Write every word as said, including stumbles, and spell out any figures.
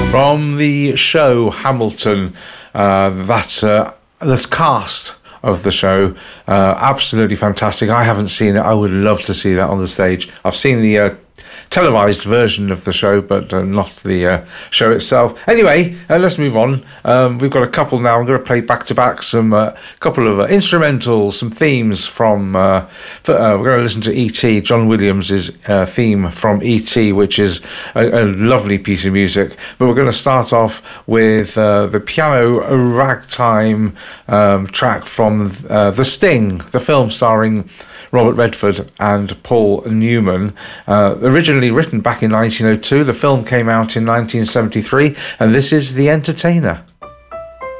From the show Hamilton, uh, that's uh, this cast of the show, uh, absolutely fantastic. I haven't seen it. I would love to see that on the stage. I've seen the uh, televised version of the show, but uh, not the uh, show itself. Anyway, uh, let's move on. Um, we've got a couple now. I'm going to play back to back some uh, couple of uh, instrumentals, some themes from. Uh, for, uh, we're going to listen to E T, John Williams' uh, theme from E T, which is a, a lovely piece of music. But we're going to start off with uh, the piano ragtime um, track from uh, The Sting, the film starring Robert Redford and Paul Newman. Uh, originally written back in nineteen oh two, the film came out in nineteen seventy-three, and this is The Entertainer.